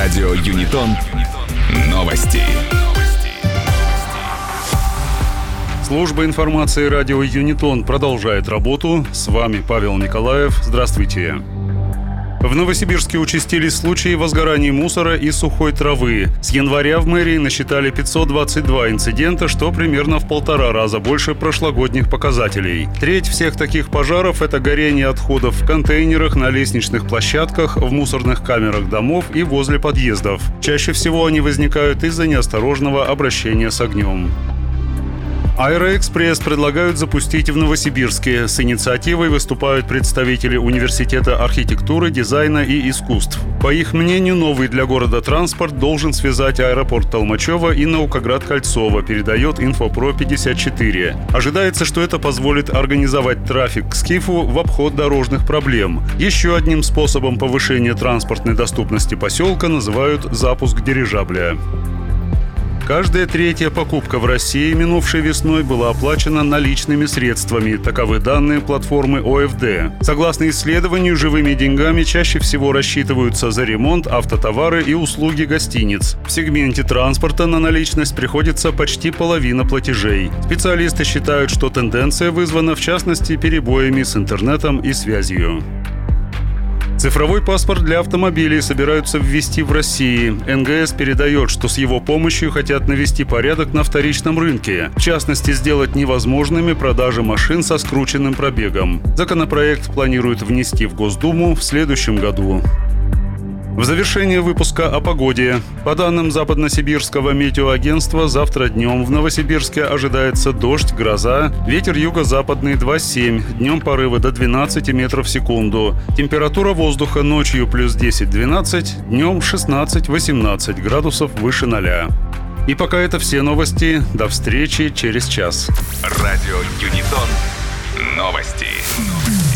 Радио Юнитон. Новости. Служба информации радио Юнитон продолжает работу. С вами Павел Николаев. Здравствуйте. В Новосибирске участились случаи возгораний мусора и сухой травы. С января в мэрии насчитали 522 инцидента, что примерно в 1,5 раза больше прошлогодних показателей. Треть всех таких пожаров – это горение отходов в контейнерах, на лестничных площадках, в мусорных камерах домов и возле подъездов. Чаще всего они возникают из-за неосторожного обращения с огнем. Аэроэкспресс предлагают запустить в Новосибирске. С инициативой выступают представители Университета архитектуры, дизайна и искусств. По их мнению, новый для города транспорт должен связать аэропорт Толмачево и Наукоград-Кольцово, передает Инфопро-54. Ожидается, что это позволит организовать трафик к Скифу в обход дорожных проблем. Еще одним способом повышения транспортной доступности поселка называют запуск дирижабля. Каждая третья покупка в России минувшей весной была оплачена наличными средствами. Таковы данные платформы ОФД. Согласно исследованию, живыми деньгами чаще всего рассчитываются за ремонт, автотовары и услуги гостиниц. В сегменте транспорта на наличность приходится почти половина платежей. Специалисты считают, что тенденция вызвана в частности перебоями с интернетом и связью. Цифровой паспорт для автомобилей собираются ввести в России. НГС передает, что с его помощью хотят навести порядок на вторичном рынке. В частности, сделать невозможными продажи машин со скрученным пробегом. Законопроект планируют внести в Госдуму в следующем году. В завершение выпуска о погоде. По данным Западносибирского метеоагентства, завтра днем в Новосибирске ожидается дождь, гроза, ветер юго-западный 2,7, днем порывы до 12 метров в секунду. Температура воздуха ночью плюс 10-12, днем 16-18 градусов выше 0. И пока это все новости. До встречи через час. Радио Юнитон. Новости.